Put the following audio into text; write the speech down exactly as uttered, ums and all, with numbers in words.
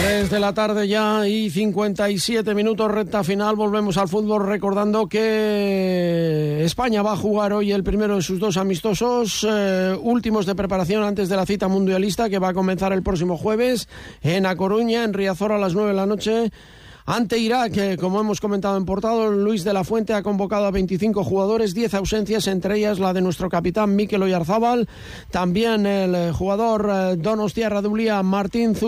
tres de la tarde ya y cincuenta y siete minutos, recta final. Volvemos al fútbol recordando que España va a jugar hoy el primero de sus dos amistosos eh, últimos de preparación antes de la cita mundialista que va a comenzar el próximo jueves en A Coruña, en Riazor, a las nueve de la noche. Ante Irak, que como hemos comentado en portada, Luis de la Fuente ha convocado a veinticinco jugadores, diez ausencias, entre ellas la de nuestro capitán Mikel Oyarzábal, también el jugador donostiarra Dulia Martín Zubizarreta.